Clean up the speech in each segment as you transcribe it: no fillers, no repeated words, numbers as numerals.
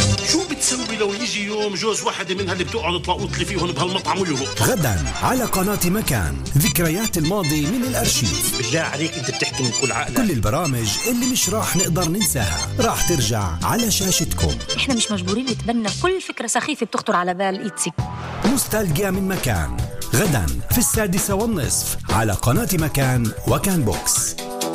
شو بتسوي لو يجي يوم جوز واحدة منها اللي بتقعد تلاقوط لي فيهم بهالمطعم ويهرب؟ غدا على قناة مكان، ذكريات الماضي من الأرشيف. بالله عليك انت بتحكي من كل عقلك. كل البرامج اللي مش راح نقدر ننساها راح ترجع على شاشتكم. احنا مش مجبورين نتبنى كل فكرة سخيفة بتخطر على بال إيتسي. نوستالجيا من مكان، غدا في 6:30 على قناة مكان وكان بوكس.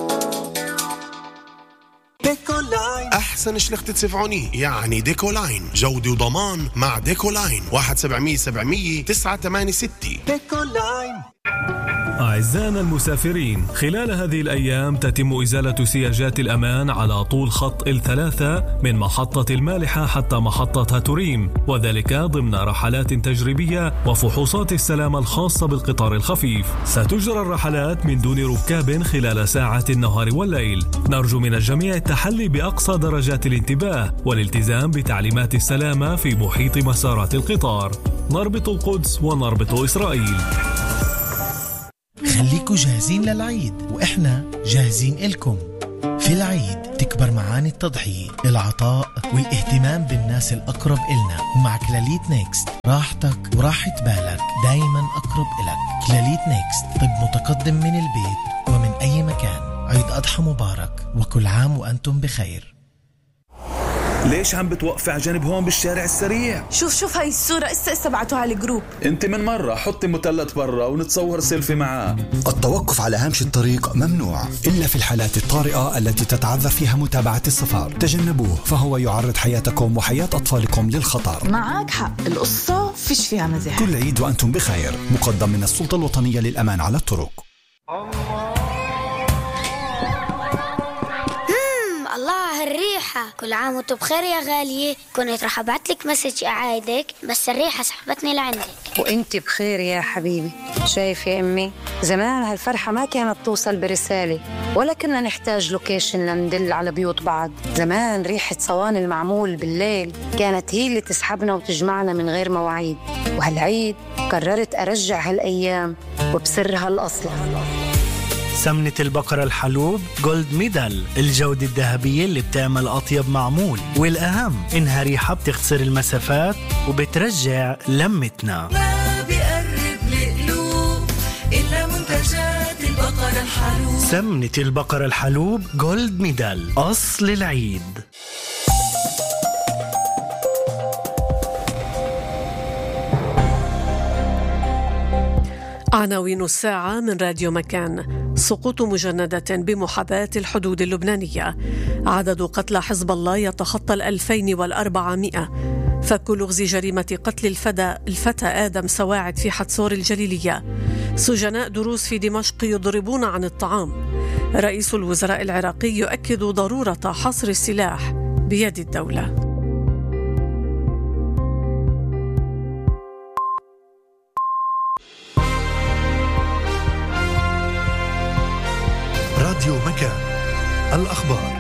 أحسن شلخت تسفعوني يعني ديكولاين، جودة وضمان مع ديكولاين. 1-700-700 986. ديكولاين. أعزائنا المسافرين، خلال هذه الأيام تتم إزالة سياجات الأمان على طول خط ال3 من محطة المالحة حتى محطة هاتوريم، وذلك ضمن رحلات تجريبية وفحوصات السلامة الخاصة بالقطار الخفيف. ستجرى الرحلات من دون ركاب خلال ساعات النهار والليل. نرجو من الجميع التحلي بأقصى درجات الانتباه والالتزام بتعليمات السلامة في محيط مسارات القطار. نربط القدس ونربط إسرائيل. خليكوا جاهزين للعيد وإحنا جاهزين إلكم. في العيد تكبر معاني التضحية، العطاء والاهتمام بالناس الأقرب إلنا، ومع كلاليت نيكست راحتك وراحة بالك دايما أقرب إلك. كلاليت نيكست، طب متقدم من البيت ومن أي مكان. عيد أضحى مبارك وكل عام وأنتم بخير. ليش عم بتوقفي على جنب هون بالشارع السريع؟ شوف هاي الصورة اسا بعتوها على الجروب. انت من مرة حطي مثلث برا ونتصور سيلفي معاه. التوقف على هامش الطريق ممنوع إلا في الحالات الطارئة التي تتعذر فيها متابعة السفر. تجنبوه فهو يعرض حياتكم وحياة أطفالكم للخطر. معك حق، القصة فيش فيها مزح. كل عيد وأنتم بخير، مقدم من السلطة الوطنية للأمان على الطرق. الله الريحة، كل عام وانتم بخير يا غالية. كنت رح ابعتلك مسج اعايدك بس الريحة سحبتني لعندك. وانت بخير يا حبيبي. شايف يا امي، زمان هالفرحة ما كانت توصل برسالة ولا كنا نحتاج لوكيشن لندل على بيوت بعض. زمان ريحة صواني المعمول بالليل كانت هي اللي تسحبنا وتجمعنا من غير مواعيد. وهالعيد قررت ارجع هالايام وبسرها الاصل. سمنة البقرة الحلوب جولد ميدال، الجودة الذهبية اللي بتعمل أطيب معمول، والأهم إنها ريحة بتخسر المسافات وبترجع لمتنا. ما بيقرب لقلوب إلا منتجات البقرة الحلوب. سمنة البقرة الحلوب جولد ميدال، أصل العيد. عناوين الساعة من راديو مكان. سقوط مجندة بمحاذاة الحدود اللبنانية. عدد قتلى حزب الله يتخطى 2400. فك لغز جريمة قتل الفتى آدم سواعد في حتصور الجليلية. سجناء دروز في دمشق يضربون عن الطعام. رئيس الوزراء العراقي يؤكد ضرورة حصر السلاح بيد الدولة. راديو مكان، الأخبار.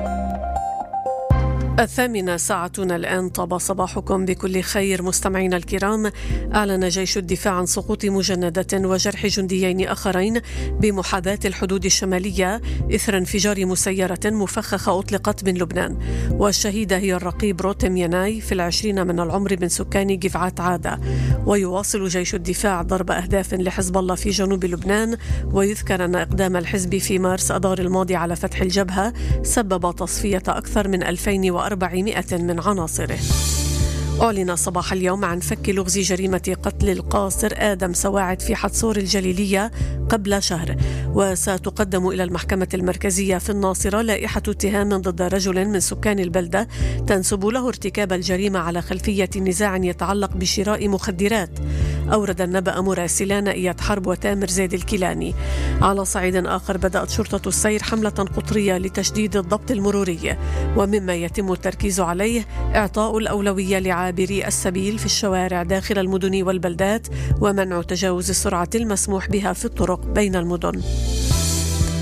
8 ساعتنا الآن. طاب صباحكم بكل خير مستمعينا الكرام. أعلن جيش الدفاع عن سقوط مجندة وجرح جنديين آخرين بمحاذاة الحدود الشمالية إثر انفجار مسيرة مفخخة أطلقت من لبنان. والشهيدة هي الرقيب روتم يناي في 20 من العمر من سكان جفعات عادة. ويواصل جيش الدفاع ضرب أهداف لحزب الله في جنوب لبنان. ويذكر أن إقدام الحزب في مارس أذار الماضي على فتح الجبهة سبب تصفية أكثر من 2400 من عناصره. أعلن صباح اليوم عن فك لغز جريمة قتل القاصر آدم سواعد في حتصور الجليلية قبل شهر. وستقدم إلى المحكمة المركزية في الناصرة لائحة اتهام ضد رجل من سكان البلدة تنسب له ارتكاب الجريمة على خلفية نزاع يتعلق بشراء مخدرات. أورد النبأ مراسلان إياد حرب وتامر زيد الكيلاني. على صعيد آخر بدأت شرطة السير حملة قطرية لتشديد الضبط المروري، ومما يتم التركيز عليه إعطاء الأولوية لعابري السبيل في الشوارع داخل المدن والبلدات، ومنع تجاوز السرعة المسموح بها في الطرق بين المدن.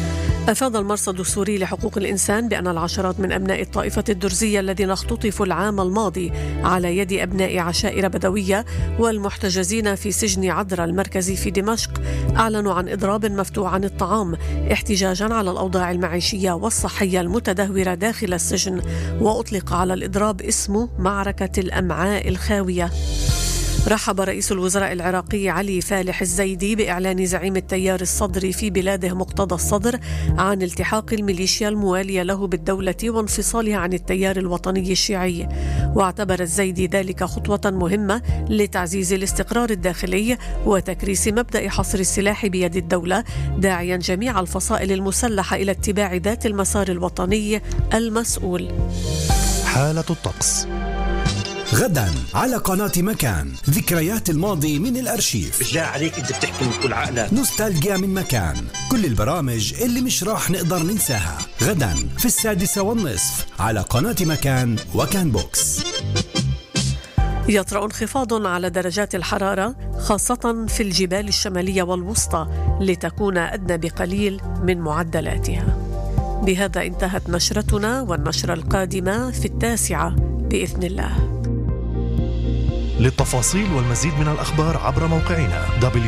أفاد المرصد السوري لحقوق الإنسان بأن العشرات من أبناء الطائفة الدرزية الذين اختطفوا العام الماضي على يد أبناء عشائر بدوية والمحتجزين في سجن عذرا المركزي في دمشق أعلنوا عن إضراب مفتوح عن الطعام احتجاجا على الأوضاع المعيشية والصحية المتدهورة داخل السجن، وأطلق على الإضراب اسمه معركة الأمعاء الخاوية. رحب رئيس الوزراء العراقي علي فالح الزيدي بإعلان زعيم التيار الصدري في بلاده مقتدى الصدر عن التحاق الميليشيا الموالية له بالدولة وانفصالها عن التيار الوطني الشيعي، واعتبر الزيدي ذلك خطوة مهمة لتعزيز الاستقرار الداخلي وتكريس مبدأ حصر السلاح بيد الدولة، داعيا جميع الفصائل المسلحة إلى اتباع ذات المسار الوطني المسؤول. حالة الطقس غدا على قناة مكان، ذكريات الماضي من الأرشيف. بالله عليك انت بتحكي من كل عقلك. نوستالجيا من مكان، كل البرامج اللي مش راح نقدر ننساها غدا في 6:30 على قناة مكان وكان بوكس. يطرأ انخفاض على درجات الحرارة خاصة في الجبال الشمالية والوسطى لتكون أدنى بقليل من معدلاتها. بهذا انتهت نشرتنا، والنشرة القادمة في 9 بإذن الله. للتفاصيل والمزيد من الأخبار عبر موقعنا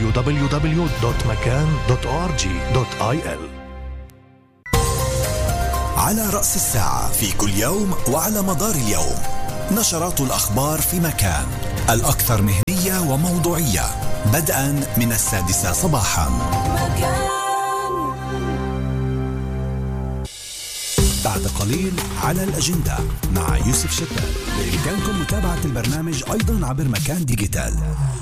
www.makan.org.il. على رأس الساعة في كل يوم وعلى مدار اليوم نشرات الأخبار في مكان، الأكثر مهنية وموضوعية، بدءا من 6 صباحا. بعد قليل على الأجندة مع يوسف شتال. بإمكانكم متابعة البرنامج أيضا عبر مكان ديجيتال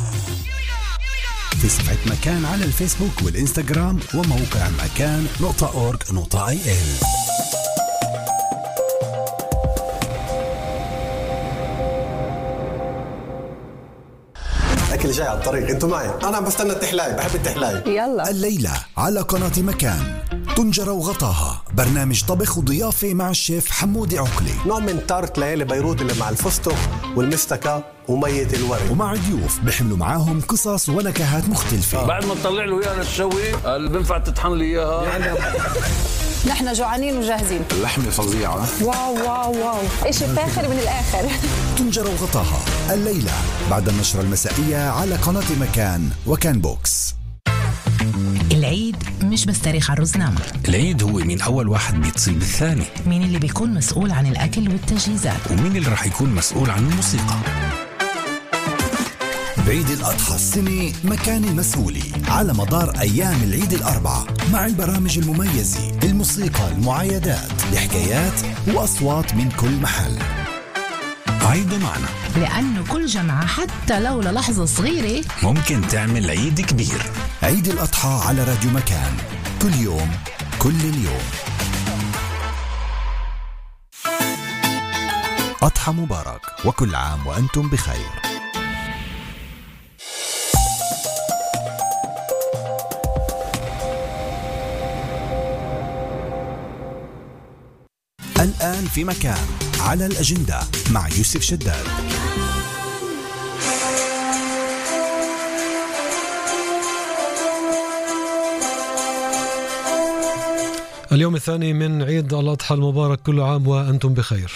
في صفحة مكان على الفيسبوك والإنستغرام وموقع مكان.org.il. أكل جاي على الطريق، انتوا معي، أنا عم بستنى التحلاي، بحب التحلاي. يلا الليلة على قناة مكان طنجرة وغطاها، برنامج طبخ وضيافة مع الشيف حمودي عقلي، نوع من تارت ليالي بيروت اللي مع الفستق والمستكة ومية الورق، ومع ضيوف بيحملوا معاهم قصص ونكهات مختلفة. بعد ما تطلع له اياها للشوي اللي بنفع تطحن لي اياها. نحن جوعانين وجاهزين. اللحمة فظيعة. واو واو واو، إشي فاخر من الآخر. طنجرة وغطاها الليلة بعد النشرة المسائية على قناة مكان وكان بوكس. العيد مش بس تاريخ عروس نامر، العيد هو مين أول واحد بيتصيب الثاني، مين اللي بيكون مسؤول عن الأكل والتجهيزات، ومين اللي رح يكون مسؤول عن الموسيقى. بعيد الأضحى السنة مكان المسؤولي على مدار أيام العيد الأربعة مع البرامج المميزة، الموسيقى، المعايدات، الحكايات وأصوات من كل محل. عيدوا معنا، لأنه كل جمعة حتى لو للحظة صغيرة ممكن تعمل عيد كبير. عيد الأضحى على راديو مكان، كل يوم كل اليوم. أضحى مبارك وكل عام وأنتم بخير. الآن في مكان على الأجندة مع يوسف شداد. اليوم الثاني من عيد الأضحى المبارك، كل عام وأنتم بخير.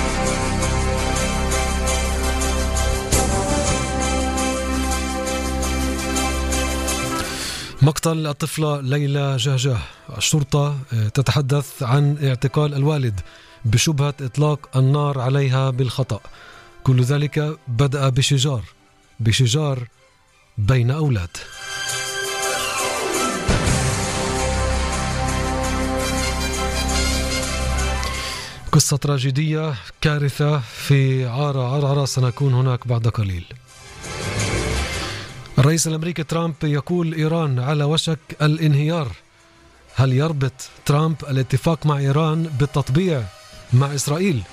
مقتل الطفلة ليلى جهجاه، الشرطة تتحدث عن اعتقال الوالد بشبهة إطلاق النار عليها بالخطأ. كل ذلك بدأ بشجار بين أولاد. قصة تراجيدية، كارثة في عرعرة، سنكون هناك بعد قليل. الرئيس الأمريكي ترامب يقول إيران على وشك الانهيار. هل يربط ترامب الاتفاق مع إيران بالتطبيع مع إسرائيل؟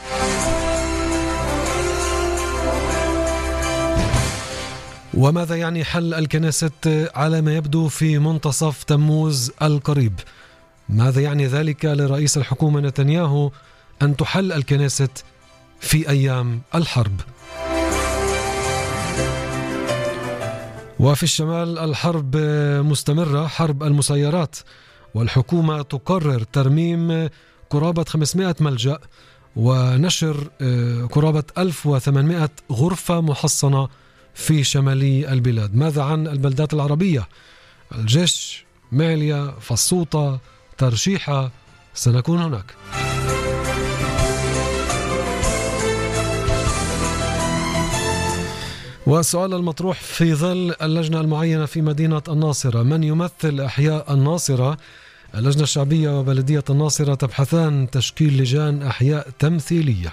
وماذا يعني حل الكنيست على ما يبدو في منتصف تموز القريب؟ ماذا يعني ذلك لرئيس الحكومة نتنياهو أن تحل الكنيست في أيام الحرب؟ وفي الشمال الحرب مستمرة، حرب المسيرات والحكومة تقرر ترميم قرابة 500 ملجأ ونشر قرابة 1800 غرفة محصنة في شمالي البلاد. ماذا عن البلدات العربية؟ الجيش، معليا، فصوطة، ترشيحة، سنكون هناك. والسؤال المطروح في ظل اللجنة المعينة في مدينة الناصرة، من يمثل أحياء الناصرة؟ اللجنة الشعبية وبلدية الناصرة تبحثان تشكيل لجان أحياء تمثيلية.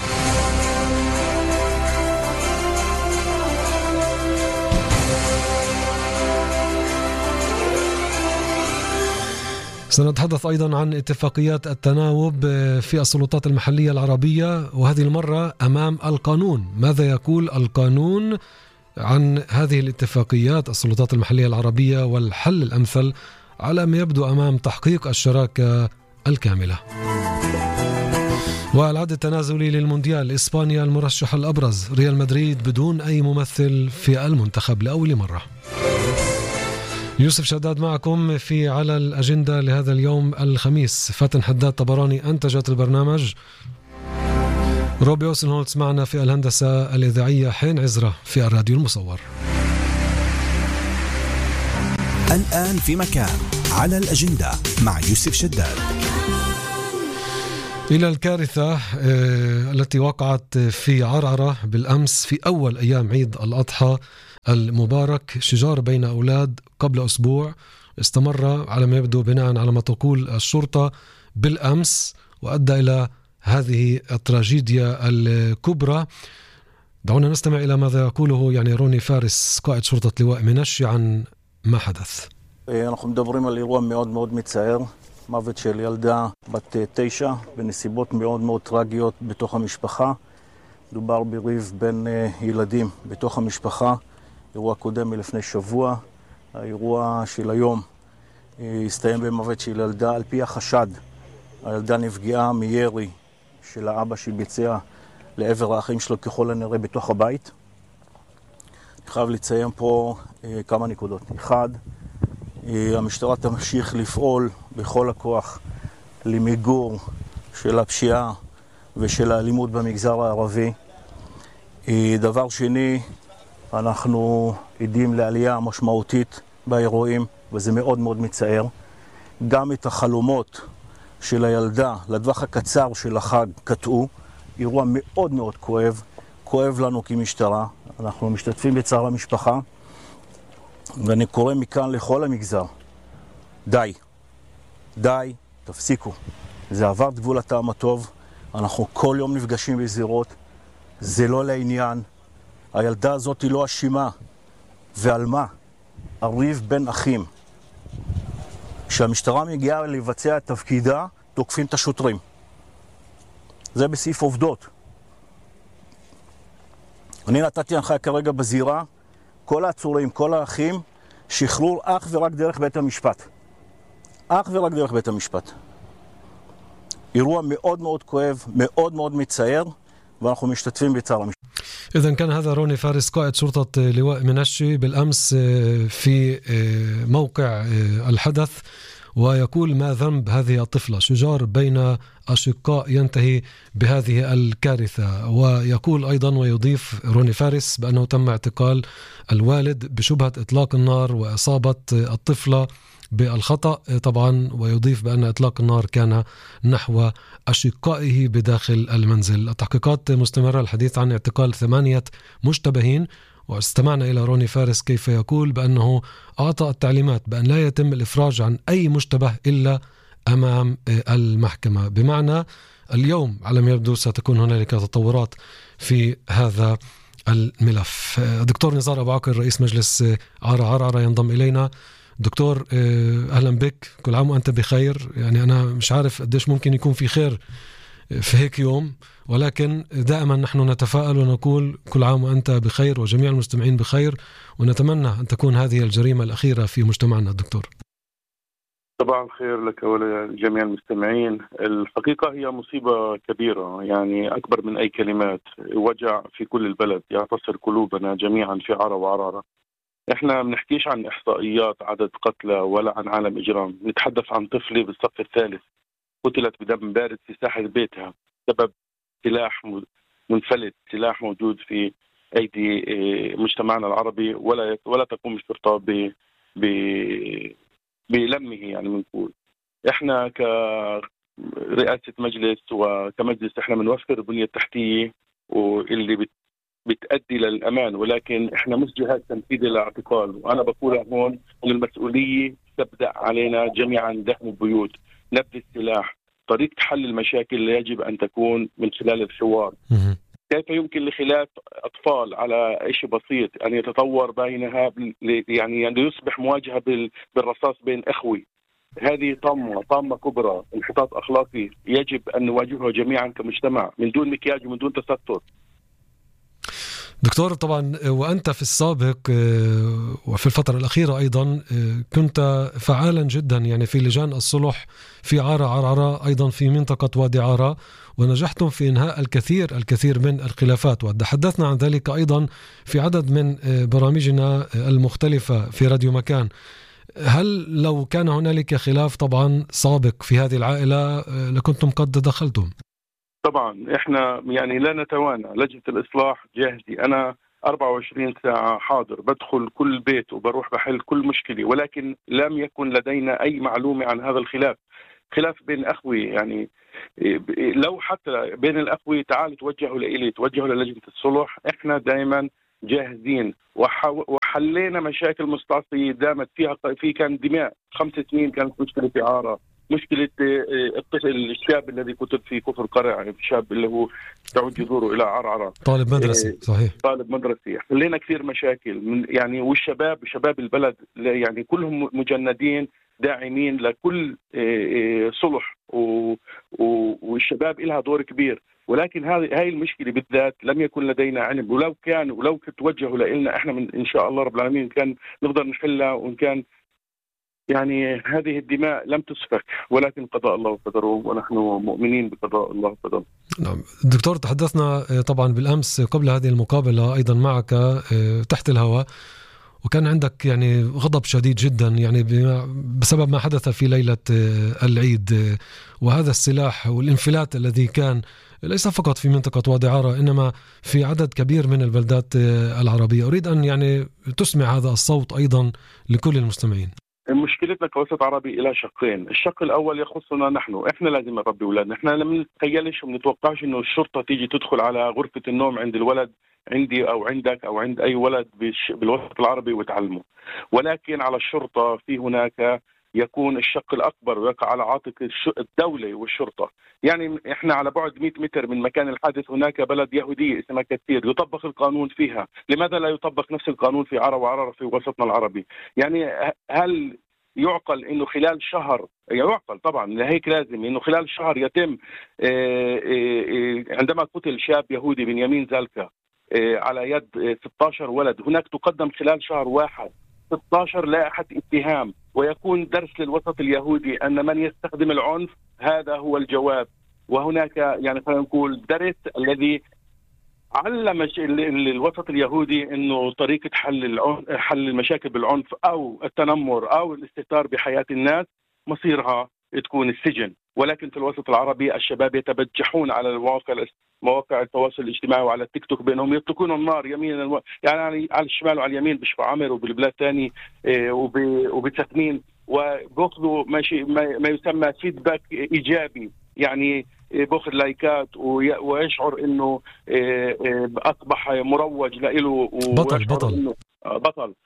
سنتحدث أيضا عن اتفاقيات التناوب في السلطات المحلية العربية، وهذه المرة أمام القانون. ماذا يقول القانون عن هذه الاتفاقيات السلطات المحلية العربية والحل الأمثل على ما يبدو أمام تحقيق الشراكة الكاملة؟ والعد التنازلي للمونديال، إسبانيا المرشح الأبرز، ريال مدريد بدون أي ممثل في المنتخب لأول مرة. يوسف شداد معكم في على الأجندة لهذا اليوم الخميس. فاتن حداد طبراني أنتجت البرنامج، روبي أوسنهولتز معنا في الهندسة الإذاعية، حين عزرة في الراديو المصور. الآن في مكان على الأجندة مع يوسف شداد. إلى الكارثة التي وقعت في عرعرة بالأمس في أول أيام عيد الأضحى المبارك. شجار بين أولاد قبل أسبوع استمر على ما يبدو بناء على ما تقول الشرطة بالأمس، وأدى إلى هذه التراجيديا الكبرى. دعونا نستمع إلى ماذا يقوله روني فارس قائد شرطة لواء منشي عن מה חדש? אנחנו מדברים על אירוע מאוד מאוד מצער, מוות של ילדה בת 9 בנסיבות מאוד מאוד טרגיות בתוך המשפחה. מדובר בריב בין ילדים בתוך המשפחה, אירוע קודם מלפני שבוע. האירוע של היום הסתיים במוות של ילדה על פי החשד. הילדה נפגעה מירי של האבא שביצע לעבר האחים שלו ככל הנראה בתוך הבית. אני חייב לציין פה כמה נקודות. אחד, המשטרה תמשיך לפעול בכל הכוח למיגור של הפשיעה ושל האלימות במגזר הערבי. דבר שני, אנחנו עדים לעלייה משמעותית באירועים, וזה מאוד מאוד מצער. גם את החלומות של הילדה לטווח הקצר של החג קטעו. אירוע מאוד מאוד כואב. כואב לנו כמשטרה. אנחנו משתתפים בצער המשפחה, ואני קורא מכאן לכל המגזר, די, די, תפסיקו. זה עבר גבול הטעם הטוב, אנחנו כל יום נפגשים בזירות, זה לא לעניין. הילדה הזאת היא לא אשימה, ועל מה? הריב בין אחים. כשהמשטרה מגיעה לבצע את תפקידה, תוקפים את השוטרים. זה בסעיף עובדות. אני נתתי הנחיה כרגע בזירה, כל העצורים, כל האחים, שחרור אך ורק דרך בית המשפט. אך ורק דרך בית המשפט. אירוע מאוד מאוד כואב, מאוד מאוד מצער, ואנחנו משתתפים בצער המשפט. إذن كان هذا روني فارس قائد شرطة لواء منشي بالأمس في موقع الحدث، ويقول ما ذنب هذه الطفلة؟ شجار بين أشقاء ينتهي بهذه الكارثة. ويقول أيضا ويضيف روني فارس بأنه تم اعتقال الوالد بشبهة إطلاق النار وإصابة الطفلة بالخطأ طبعا، ويضيف بأن إطلاق النار كان نحو أشقائه بداخل المنزل. التحقيقات مستمرة. الحديث عن اعتقال 8 مشتبهين، واستمعنا إلى روني فارس كيف يقول بأنه أعطى التعليمات بأن لا يتم الإفراج عن أي مشتبه إلا أمام المحكمة. بمعنى اليوم على ما يبدو ستكون هنالك تطورات في هذا الملف. دكتور نزار أبو عقل رئيس مجلس عرعرة ينضم إلينا. دكتور أهلا بك، كل عام وأنت بخير. أنا مش عارف قديش ممكن يكون في خير في هيك يوم، ولكن دائما نحن نتفائل ونقول كل عام وأنت بخير وجميع المستمعين بخير، ونتمنى أن تكون هذه الجريمة الأخيرة في مجتمعنا. دكتور صباح الخير لك ولجميع المستمعين. الحقيقة هي مصيبة كبيرة، أكبر من أي كلمات. وجع في كل البلد يعتصر قلوبنا جميعا في عرة وعرارة. احنا بنحكيش عن احصائيات عدد قتلى ولا عن عالم اجرام، نتحدث عن طفلة بالصف الثالث قتلت بدم بارد في ساحة بيتها بسبب سلاح منفلت، سلاح موجود في ايدي مجتمعنا العربي، ولا تقوم الشرطة بلمه. يعني بنقول احنا كرئاسة مجلس وكمجلس احنا بنوفر البنية التحتية واللي بتأدي للأمان، ولكن احنا مش جهاز تنفيذي للاعتقال. وأنا بقول هون أن المسؤولية تبدأ علينا جميعا داخل البيوت، نبذ السلاح. طريقة حل المشاكل يجب أن تكون من خلال الحوار. كيف يمكن لخلاف أطفال على شيء بسيط أن يتطور بينها يعني أن يصبح مواجهة بالرصاص بين أخوي؟ هذه طامة كبرى، انحطاط أخلاقي يجب أن نواجهه جميعا كمجتمع من دون مكياج ومن دون تستر. دكتور، طبعا وأنت في السابق وفي الفترة الأخيرة أيضا كنت فعالا جدا يعني في لجان الصلح في عرعرة، أيضا في منطقة وادي عارة، ونجحتم في إنهاء الكثير من الخلافات، وتحدثنا عن ذلك أيضا في عدد من برامجنا المختلفة في راديو مكان. هل لو كان هنالك خلاف طبعا سابق في هذه العائلة لكنتم قد دخلتم؟ طبعا احنا يعني لا نتوانى، لجنة الإصلاح جاهزة، أنا 24 ساعة حاضر، بدخل كل بيت وبروح بحل كل مشكلة، ولكن لم يكن لدينا أي معلومة عن هذا الخلاف. خلاف بين أخوي، يعني لو حتى بين الأخوي تعالوا توجهوا لإلي، توجهوا للجنة الصلح، احنا دائما جاهزين وحلينا مشاكل مستعصية دامت فيها كان دماء. 5 سنين كانت مشكلة في عارة، مشكلة الطفل الشاب الذي قتل في كفر قرع، الشاب اللي هو تعود جذوره إلى عرعرة، طالب مدرسي. صحيح، طالب مدرسي. حلينا كثير مشاكل من يعني، والشباب شباب البلد يعني كلهم مجندين داعمين لكل صلح، والشباب لها دور كبير. ولكن هاي المشكلة بالذات لم يكن لدينا علم، ولو كنت توجهوا لنا احنا من إن شاء الله رب العالمين كان نقدر نحلها، وإن كان يعني هذه الدماء لم تسفك، ولكن قضاء الله وقدره، ونحن مؤمنين بقضاء الله وقدره. نعم دكتور، تحدثنا طبعا بالأمس قبل هذه المقابلة أيضا معك تحت الهواء، وكان عندك يعني غضب شديد جدا يعني بسبب ما حدث في ليلة العيد، وهذا السلاح والانفلات الذي كان ليس فقط في منطقة وادي عارة إنما في عدد كبير من البلدات العربية. أريد أن يعني تسمع هذا الصوت أيضا لكل المستمعين. مشكلتنا كوسط عربي إلى شقين. الشق الأول يخصنا نحن، إحنا لازم نربي أولادنا. إحنا لم نتخيلش ومنتوقعش إنه الشرطة تيجي تدخل على غرفة النوم عند الولد، عندي أو عندك أو عند أي ولد بالوسط العربي وتعلمه. ولكن على الشرطة في هناك يكون الشق الأكبر ويقع على عاتق الدولة والشرطة. يعني إحنا على بعد 100 متر من مكان الحادث هناك بلد يهودية اسمها كثير يطبق القانون فيها، لماذا لا يطبق نفس القانون في عرة وعرة في وسطنا العربي؟ يعني هل يعقل إنه خلال شهر، يعقل طبعا لهيك لازم إنه خلال شهر يتم عندما قتل شاب يهودي بنيامين زالكا على يد 16 ولد، هناك تقدم خلال شهر واحد 16 لائحة اتهام، ويكون درس للوسط اليهودي أن من يستخدم العنف هذا هو الجواب. وهناك يعني خلينا نقول درس الذي علم الوسط اليهودي أنه طريقة حل المشاكل بالعنف أو التنمر أو الاستهتار بحياة الناس مصيرها تكون السجن. ولكن في الوسط العربي الشباب يتبجحون على مواقع التواصل الاجتماعي وعلى التيك توك بينهم، يطلقون النار يمينا يعني على الشمال وعلى اليمين بشفع عمر وبالبلاد ثاني وبسكنين، وبأخذوا ما يسمى فيدباك إيجابي، يعني بأخذ لايكات ويشعر إنه أصبح مروج له بطل.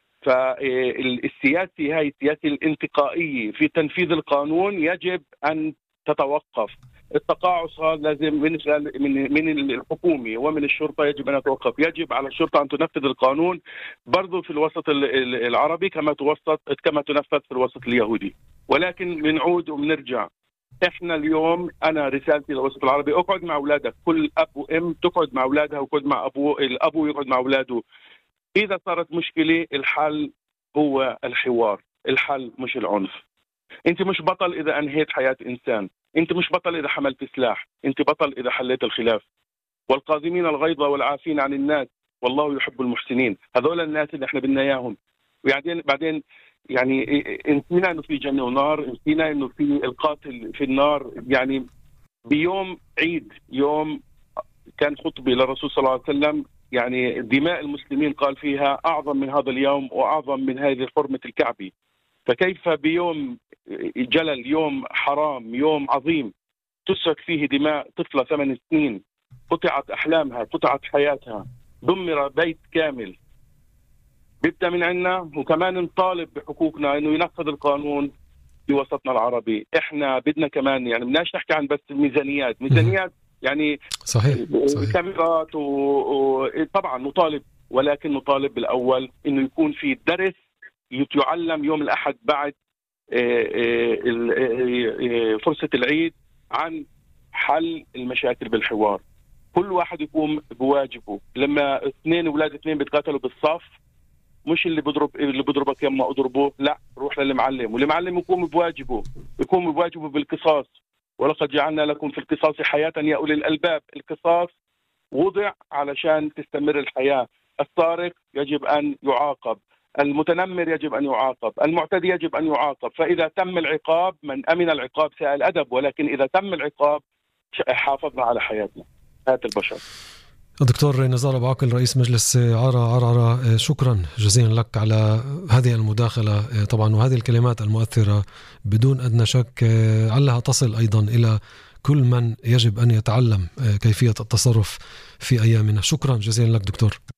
فالسياسة هاي السياسة الانتقائية في تنفيذ القانون يجب أن تتوقف. التقاعس هذا لازم من الحكومة ومن الشرطة يجب أن يتوقف. يجب على الشرطة أن تنفذ القانون برضو في الوسط العربي كما تنفذ في الوسط اليهودي. ولكن بنعود وبنرجع، احنا اليوم انا رسالتي للوسط العربي اقعد مع اولادك، كل اب وام تقعد مع اولادها وقعد مع الابو يقعد مع اولاده. اذا صارت مشكله الحل هو الحوار، الحل مش العنف. انت مش بطل اذا انهيت حياه انسان، انت مش بطل اذا حملت سلاح، انت بطل اذا حليت الخلاف. والقادمين الغيظ والعافين عن الناس والله يحب المحسنين. هذول الناس اللي احنا بدنا اياهم. بعدين يعني نسينا انه في جنة ونار، نسينا انه في القاتل في النار. يعني بيوم عيد، يوم كان خطبة للرسول صلى الله عليه وسلم، يعني دماء المسلمين قال فيها أعظم من هذا اليوم وأعظم من هذه حرمة الكعبة. فكيف بيوم جلل، يوم حرام، يوم عظيم تسفك فيه دماء طفلة 8 سنين، قطعت أحلامها، قطعت حياتها، دمر بيت كامل. بدنا من عنا وكمان نطالب بحقوقنا إنه ينفذ القانون في وسطنا العربي. إحنا بدنا كمان، يعني بدناش نحكي عن بس ميزانيات يعني صحيح. كاميرات وطبعا نطالب، ولكن نطالب بالأول إنه يكون في درس يعلم يوم الأحد بعد فرصة العيد عن حل المشاكل بالحوار. كل واحد يقوم بواجبه. لما اولاد اثنين بيتقاتلوا بالصف، مش اللي بضربك يما اضربه، لا، روح للمعلم، والمعلم يقوم بواجبه بالقصاص. ولقد جعلنا لكم في القصاص حياة يا أولي الألباب. القصاص وضع علشان تستمر الحياة. السارق يجب أن يعاقب، المتنمر يجب أن يعاقب، المعتدي يجب أن يعاقب. فإذا تم العقاب، من أمن العقاب ساء الأدب، ولكن إذا تم العقاب حافظنا على حياتنا، حياة البشر. الدكتور نزار أبو عاقل رئيس مجلس عرعرة، شكرا جزيلا لك على هذه المداخلة طبعا، وهذه الكلمات المؤثرة بدون أدنى شك علها تصل أيضا إلى كل من يجب أن يتعلم كيفية التصرف في أيامنا. شكرا جزيلا لك دكتور.